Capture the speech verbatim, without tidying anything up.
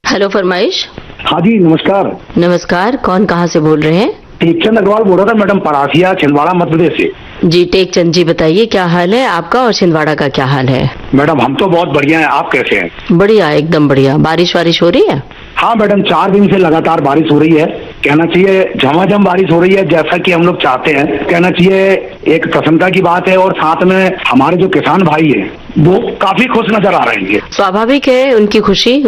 Hello फरमाइश। हाँ जी नमस्कार। नमस्कार, कौन कहाँ से बोल रहे हैं? टेकचंद अग्रवाल बोल रहा था मैडम, परासिया छिंदवाड़ा मध्य प्रदेश से। जी टेकचंद जी, बताइए क्या हाल है आपका और छिंदवाड़ा का क्या हाल है? मैडम हम तो बहुत बढ़िया हैं, आप कैसे हैं? बढ़िया, एकदम बढ़िया। बारिश वारिश हो रही है? हाँ मैडम, चार दिन से लगातार बारिश हो रही है। कहना चाहिए झमाझम बारिश हो रही है, जैसा कि हम लोग चाहते हैं। कहना चाहिए एक प्रसन्नता की बात है, और साथ में हमारे जो किसान भाई है वो काफी खुश नजर आ रहे हैं। स्वाभाविक है उनकी खुशी।